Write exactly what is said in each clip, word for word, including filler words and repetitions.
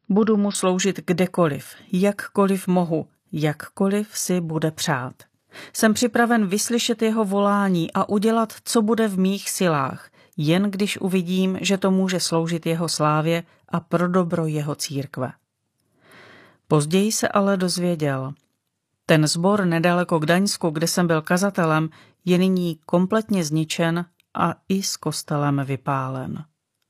Budu mu sloužit kdekoliv, jakkoliv mohu, jakkoliv si bude přát. Jsem připraven vyslyšet jeho volání a udělat, co bude v mých silách, jen když uvidím, že to může sloužit jeho slávě a pro dobro jeho církve. Později se ale dozvěděl. Ten sbor nedaleko Gdaňsku, kde jsem byl kazatelem, je nyní kompletně zničen a i s kostelem vypálen.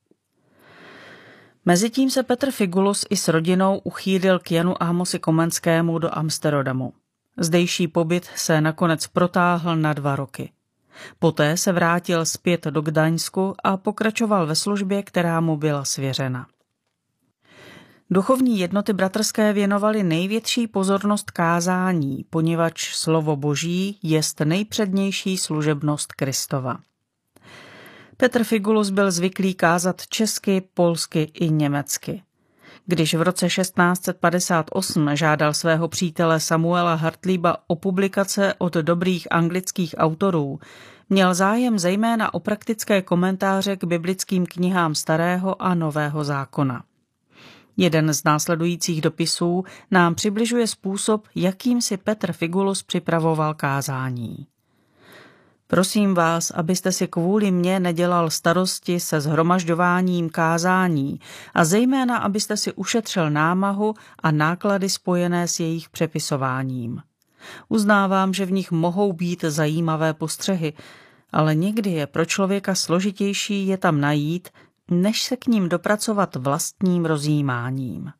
Mezitím se Petr Figulus i s rodinou uchýlil k Janu Amosi Komenskému do Amsterodamu. Zdejší pobyt se nakonec protáhl na dva roky. Poté se vrátil zpět do Gdaňsku a pokračoval ve službě, která mu byla svěřena. Duchovní jednoty bratrské věnovaly největší pozornost kázání, poněvadž slovo Boží jest nejpřednější služebnost Kristova. Petr Figulus byl zvyklý kázat česky, polsky i německy. Když v roce šestnáct set padesát osm žádal svého přítele Samuela Hartlieba o publikace od dobrých anglických autorů, měl zájem zejména o praktické komentáře k biblickým knihám Starého a Nového zákona. Jeden z následujících dopisů nám přibližuje způsob, jakým si Petr Figulus připravoval kázání. Prosím vás, abyste si kvůli mně nedělal starosti se shromažďováním kázání a zejména, abyste si ušetřil námahu a náklady spojené s jejich přepisováním. Uznávám, že v nich mohou být zajímavé postřehy, ale někdy je pro člověka složitější je tam najít, než se k ním dopracovat vlastním rozjímáním.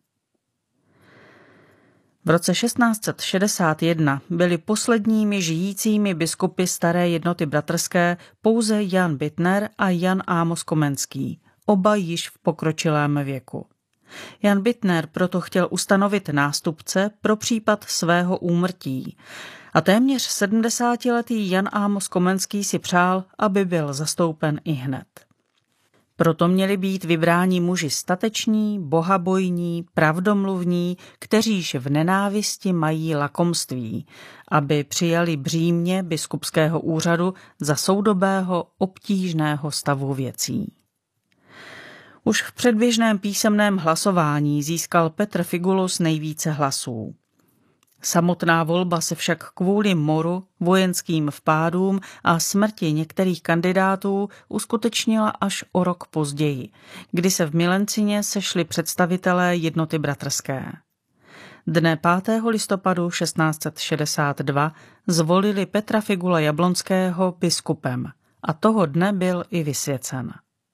V roce šestnáct set šedesát jedna byli posledními žijícími biskupy Staré jednoty bratrské pouze Jan Bittner a Jan Amos Komenský, oba již v pokročilém věku. Jan Bittner proto chtěl ustanovit nástupce pro případ svého úmrtí a téměř sedmdesátiletý Jan Amos Komenský si přál, aby byl zastoupen ihned. Proto měli být vybráni muži stateční, bohabojní, pravdomluvní, kteříž v nenávisti mají lakomství, aby přijali břímě biskupského úřadu za soudobého obtížného stavu věcí. Už v předběžném písemném hlasování získal Petr Figulus nejvíce hlasů. Samotná volba se však kvůli moru, vojenským vpádům a smrti některých kandidátů uskutečnila až o rok později, kdy se v Milencině sešli představitelé jednoty bratrské. Dne pátého listopadu šestnáct set šedesát dva zvolili Petra Figula Jablonského biskupem a toho dne byl i vysvěcen.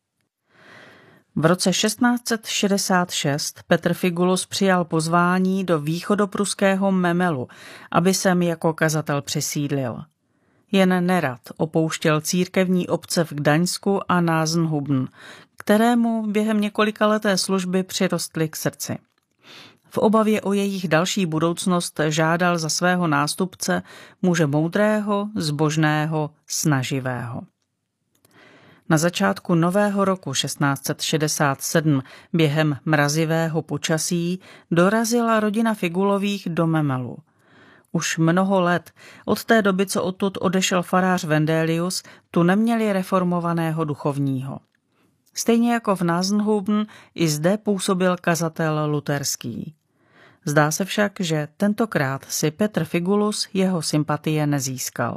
V roce šestnáct set šedesát šest Petr Figulus přijal pozvání do východopruského Memelu, aby sem jako kazatel přesídlil. Jen nerad opouštěl církevní obce v Gdaňsku a Nasenhuben, kterému během několika leté služby přirostly k srdci. V obavě o jejich další budoucnost žádal za svého nástupce muže moudrého, zbožného, snaživého. Na začátku nového roku šestnáct set šedesát sedm během mrazivého počasí dorazila rodina Figulových do Memelu. Už mnoho let, od té doby, co odtud odešel farář Vendelius, tu neměli reformovaného duchovního. Stejně jako v Nasenhuben i zde působil kazatel luterský. Zdá se však, že tentokrát si Petr Figulus jeho sympatie nezískal.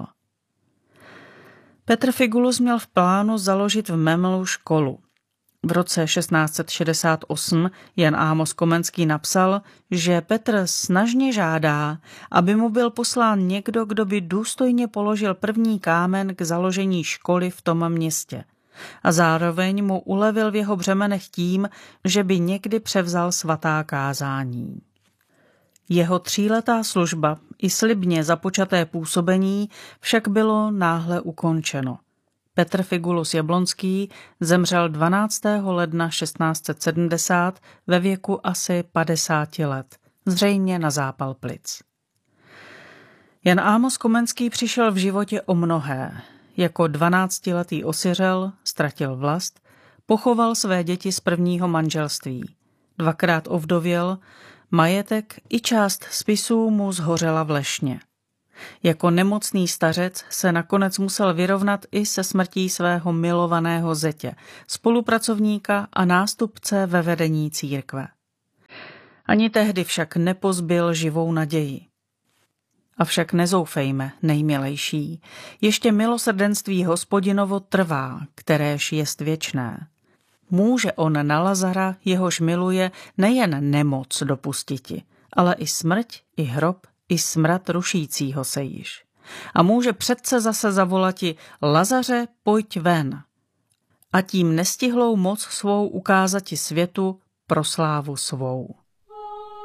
Petr Figulus měl v plánu založit v Memelu školu. V roce šestnáct set šedesát osm Jan Amos Komenský napsal, že Petr snažně žádá, aby mu byl poslán někdo, kdo by důstojně položil první kámen k založení školy v tom městě a zároveň mu ulevil v jeho břemenech tím, že by někdy převzal svatá kázání. Jeho tříletá služba i slibně započaté působení však bylo náhle ukončeno. Petr Figulus Jablonský zemřel dvanáctého ledna šestnáct set sedmdesát ve věku asi padesáti let, zřejmě na zápal plic. Jan Amos Komenský přišel v životě o mnohé. Jako dvanáctiletý osiřel, ztratil vlast, pochoval své děti z prvního manželství. Dvakrát ovdověl, majetek i část spisů mu zhořela v lešně. Jako nemocný stařec se nakonec musel vyrovnat i se smrtí svého milovaného zetě, spolupracovníka a nástupce ve vedení církve. Ani tehdy však nepozbyl živou naději. Avšak nezoufejme, nejmilejší, ještě milosrdenství Hospodinovo trvá, kteréž jest věčné. Může on na Lazara, jehož miluje, nejen nemoc dopustiti, ale i smrť, i hrob, i smrad rušícího se již. A může předce zase zavolati: Lazaře, pojď ven. A tím nestihlou moc svou ukázati světu pro slávu svou.